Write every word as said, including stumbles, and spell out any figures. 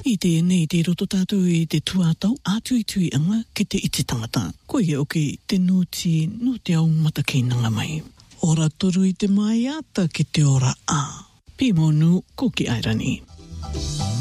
I te nei te roto tātou I te tuatau ātui tui anga ki te iti tangata. Ko ia o ki te nūti no te au matakeinanga mai. Ora toru I te mai ata ki te ora a. Pimonu ko ki Airani.